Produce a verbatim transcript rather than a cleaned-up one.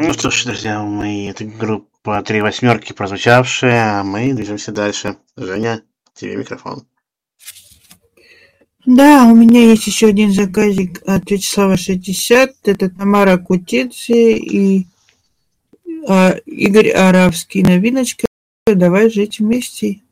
Ну что ж, друзья мои, это группа «Три восьмерки» прозвучавшая, а мы движемся дальше. Женя, тебе микрофон. Да, у меня есть еще один заказик от Вячеслава шестьдесят. Это Тамара Кутидзе и а, Игорь Аравский. Новиночка «Давай жить вместе».